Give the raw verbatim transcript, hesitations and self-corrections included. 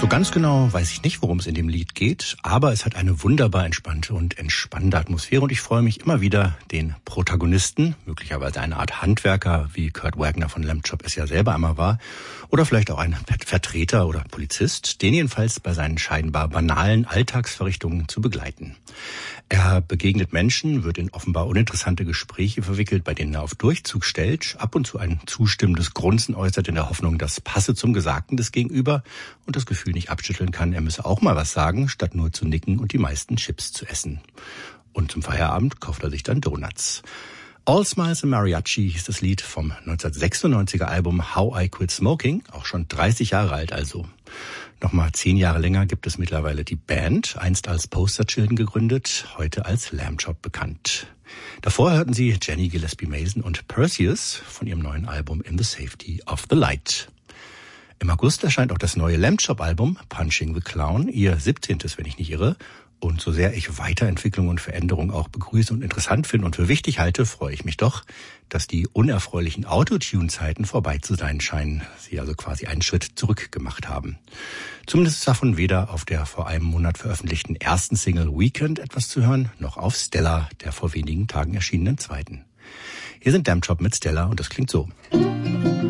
So ganz genau weiß ich nicht, worum es in dem Lied geht, aber es hat eine wunderbar entspannte und entspannende Atmosphäre und ich freue mich immer wieder, den Protagonisten, möglicherweise eine Art Handwerker, wie Kurt Wagner von Lamb Chop es ja selber einmal war, oder vielleicht auch ein Vertreter oder Polizist, den jedenfalls bei seinen scheinbar banalen Alltagsverrichtungen zu begleiten. Er begegnet Menschen, wird in offenbar uninteressante Gespräche verwickelt, bei denen er auf Durchzug stellt, ab und zu ein zustimmendes Grunzen äußert in der Hoffnung, das passe zum Gesagten des Gegenüber und das Gefühl nicht abschütteln kann, er müsse auch mal was sagen, statt nur zu nicken und die meisten Chips zu essen. Und zum Feierabend kauft er sich dann Donuts. All Smiles and Mariachi hieß das Lied vom neunzehnhundertsechsundneunziger Album How I Quit Smoking, auch schon dreißig Jahre alt also. Nochmal zehn Jahre länger gibt es mittlerweile die Band, einst als Poster Children gegründet, heute als Lamb Chop bekannt. Davor hörten Sie Jenny Gillespie Mason und Perseus von ihrem neuen Album In the Safety of the Light. Im August erscheint auch das neue Lamb Chop Album Punching the Clown, ihr siebzehntes, wenn ich nicht irre. Und so sehr ich Weiterentwicklung und Veränderung auch begrüße und interessant finde und für wichtig halte, freue ich mich doch, dass die unerfreulichen Autotune-Zeiten vorbei zu sein scheinen. Sie also quasi einen Schritt zurück gemacht haben. Zumindest ist davon weder auf der vor einem Monat veröffentlichten ersten Single Weekend etwas zu hören, noch auf Stella, der vor wenigen Tagen erschienenen zweiten. Hier sind Lamb Chop mit Stella und das klingt so.